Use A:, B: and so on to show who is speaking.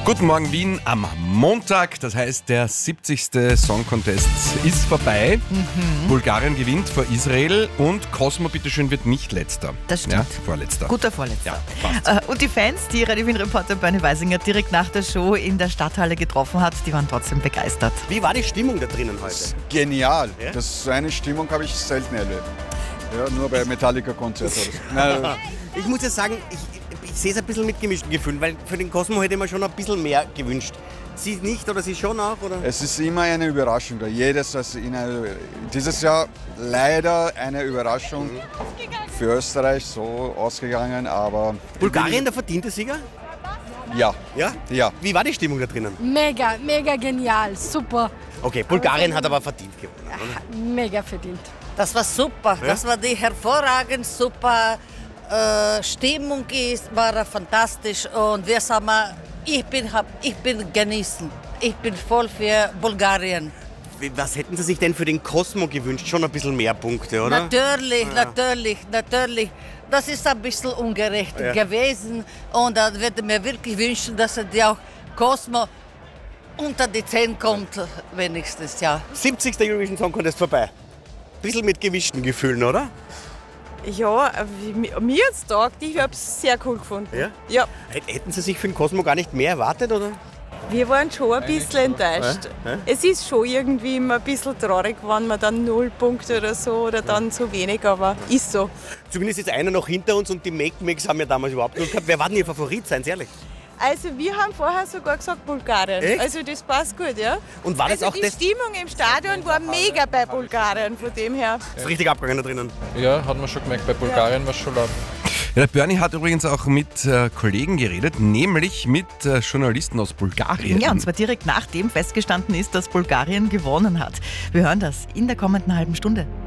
A: Guten Morgen Wien am Montag, das heißt der 70. Song Contest ist vorbei. Bulgarien gewinnt vor Israel und Cosmo bitteschön wird nicht letzter.
B: Das stimmt.
A: Ja, vorletzter.
B: Guter Vorletzter.
A: Ja, passt.
B: Und die Fans, die Radio Wien-Reporter Bernie Weisinger direkt nach der Show in der Stadthalle getroffen hat, die waren trotzdem begeistert.
C: Wie war die Stimmung da drinnen heute?
D: Genial.
C: Ja?
D: So eine Stimmung habe ich selten erlebt. Ja, nur bei Metallica-Konzerten.
C: Ich muss ja sagen, ich sehe es ein bisschen mit gemischten Gefühlen, weil für den Cosmo hätte ich mir schon ein bisschen mehr gewünscht. Sie nicht oder Sie schon auch? Oder?
D: Es ist immer eine Überraschung. Dieses Jahr leider eine Überraschung für Österreich so ausgegangen, aber...
C: Bulgarien der verdiente Sieger?
D: Ja.
C: Ja?
D: Ja.
C: Wie war die Stimmung da drinnen?
E: Mega, mega genial, super,
C: Okay, Bulgarien hat aber verdient gewonnen, oder?
E: mega verdient.
F: Das war super.
C: Ja?
F: Das war die hervorragend super. Stimmung war fantastisch und wir sagen mal, ich bin genießen. Ich bin voll für Bulgarien.
C: Was hätten Sie sich denn für den Cosmo gewünscht? Schon ein bisschen mehr Punkte, oder?
F: Natürlich. Das ist ein bisschen ungerecht gewesen und da würde ich mir wirklich wünschen, dass die auch Cosmo unter die 10 kommt, wenigstens, ja.
C: 70. Eurovision Song Contest vorbei. Bisschen mit gemischten Gefühlen, oder?
G: Ja, mir hat es taugt. Ich habe es sehr cool gefunden.
C: Ja?
G: Ja.
C: Hätten Sie sich für den Cosmo gar nicht mehr erwartet, oder?
G: Wir waren schon ein bisschen enttäuscht. Es ist schon irgendwie immer ein bisschen traurig, wenn man dann 0 Punkte oder so oder dann so wenig, aber ist so.
C: Zumindest ist einer noch hinter uns und die Make-Mix haben ja damals überhaupt nicht gehabt. Wer war denn Ihr Favorit, seien Sie ehrlich?
G: Also wir haben vorher sogar gesagt Bulgarien.
C: Echt?
G: Also das passt gut, ja.
C: Und war das
G: Also
C: auch
G: die
C: das
G: Stimmung im Stadion war mega bei Bulgarien, von dem her.
C: ist richtig abgegangen da drinnen?
H: Ja, hat man schon gemerkt, bei Bulgarien war es schon laut.
A: Ja, der Bernie hat übrigens auch mit Kollegen geredet, nämlich mit Journalisten aus Bulgarien.
B: Ja, und zwar direkt nachdem festgestanden ist, dass Bulgarien gewonnen hat. Wir hören das in der kommenden halben Stunde.